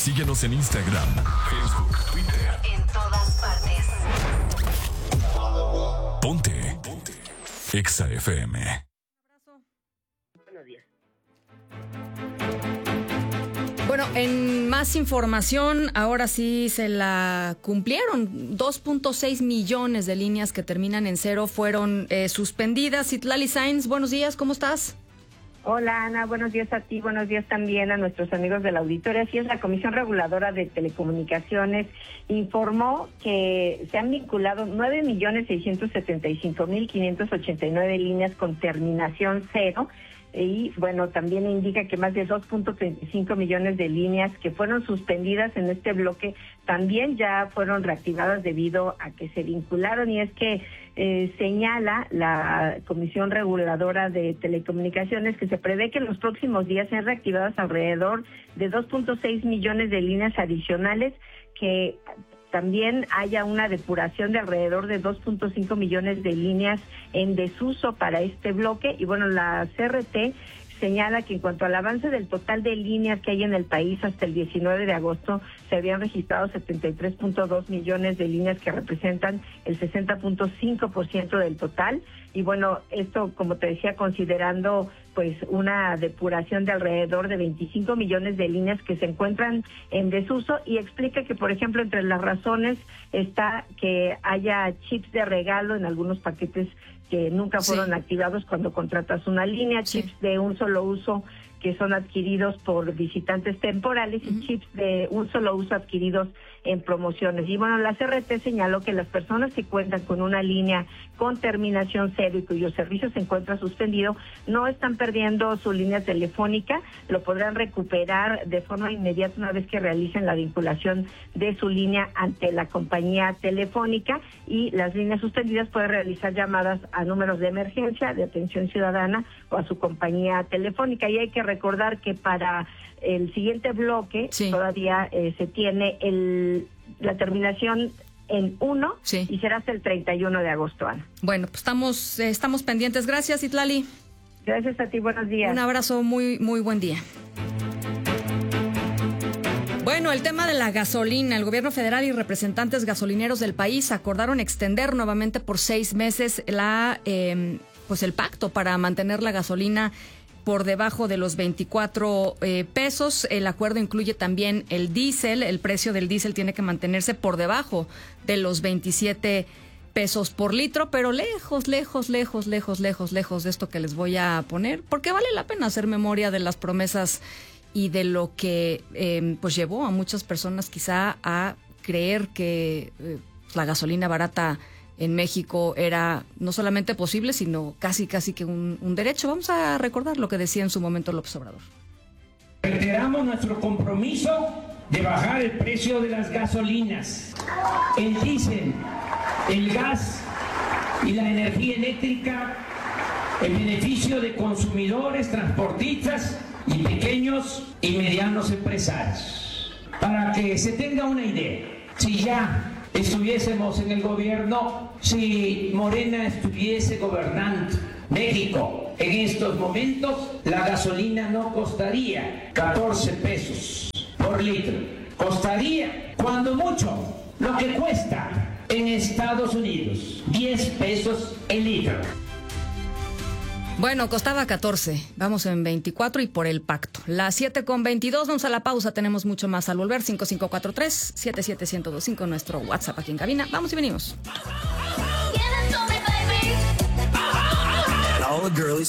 Síguenos en Instagram, Facebook, Twitter. En todas partes. Ponte. Exa FM. Buenos días. Bueno, en más información, ahora sí se la cumplieron. 2.6 millones de líneas que terminan en cero fueron suspendidas. Citlali Sainz, buenos días, ¿cómo estás? Hola Ana, buenos días a ti, buenos días también a nuestros amigos de la auditoría. Así es, la Comisión Reguladora de Telecomunicaciones informó que se han vinculado 9.675.589 líneas con terminación cero. Y bueno, también indica que más de 2.35 millones de líneas que fueron suspendidas en este bloque también ya fueron reactivadas debido a que se vincularon. Y es que señala la Comisión Reguladora de Telecomunicaciones que se prevé que en los próximos días sean reactivadas alrededor de 2.6 millones de líneas adicionales, que también haya una depuración de alrededor de 2.5 millones de líneas en desuso para este bloque. Y bueno, la CRT señala que en cuanto al avance del total de líneas que hay en el país, hasta el 19 de agosto se habían registrado 73.2 millones de líneas que representan el 60.5% del total. Y bueno, esto, como te decía, considerando pues una depuración de alrededor de 25 millones de líneas que se encuentran en desuso, y explica que, por ejemplo, entre las razones está que haya chips de regalo en algunos paquetes que nunca fueron activados cuando contratas una línea, chips de un solo uso que son adquiridos por visitantes temporales y chips de un solo uso adquiridos en promociones. Y bueno, la CRT señaló que las personas que cuentan con una línea con terminación cero y cuyo servicio se encuentra suspendido no están perdiendo su línea telefónica, lo podrán recuperar de forma inmediata una vez que realicen la vinculación de su línea ante la compañía telefónica. Y las líneas suspendidas pueden realizar llamadas a números de emergencia, de atención ciudadana o a su compañía telefónica. Y hay que recordar que para el siguiente bloque todavía se tiene la terminación en 1 y será hasta el 31 de agosto, Ana. Bueno, pues estamos pendientes. Gracias, Citlali. Gracias a ti, buenos días. Un abrazo, muy, muy buen día. Bueno, el tema de la gasolina. El gobierno federal y representantes gasolineros del país acordaron extender nuevamente por 6 meses el pacto para mantener la gasolina por debajo de los 24 pesos. El acuerdo incluye también el diésel. El precio del diésel tiene que mantenerse por debajo de los 27 pesos por litro, pero lejos de esto que les voy a poner, porque vale la pena hacer memoria de las promesas y de lo que pues llevó a muchas personas quizá a creer que la gasolina barata en México era no solamente posible, sino casi que un derecho. Vamos a recordar lo que decía en su momento López Obrador. Reiteramos nuestro compromiso de bajar el precio de las gasolinas, el diésel, el gas y la energía eléctrica en beneficio de consumidores, transportistas y pequeños y medianos empresarios. Para que se tenga una idea, si ya estuviésemos en el gobierno, si Morena estuviese gobernando México en estos momentos, la gasolina no costaría 14 pesos por litro. Costaría, cuando mucho, lo que cuesta en Estados Unidos, 10 pesos el litro. Bueno, costaba 14, vamos en 24 y por el pacto. Las 7:22, vamos a la pausa, tenemos mucho más al volver. 5543-77125, nuestro WhatsApp aquí en cabina. Vamos y venimos.